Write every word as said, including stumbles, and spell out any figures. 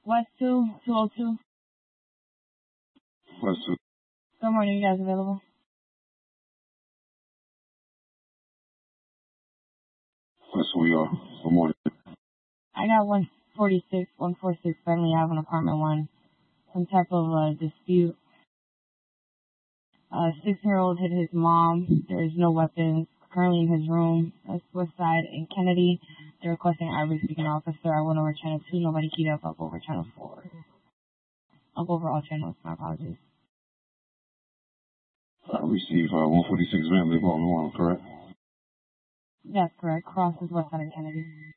West two, two oh two. West two. Good morning, you guys available? West two, we are. Good morning. I got one forty-six, one forty-six Bentley Ave, apartment one. Some type of uh, dispute. Uh, six-year-old hit his mom. There is no weapons. Currently in his room. That's West Side and Kennedy. They're requesting Ivory speaking officer. I went over channel two. Nobody keyed up. I'll go over channel four. I'll go over all channels. My apologies. I received uh, one forty-six Bentley, apartment one, correct? That's correct. Cross is West Side and Kennedy.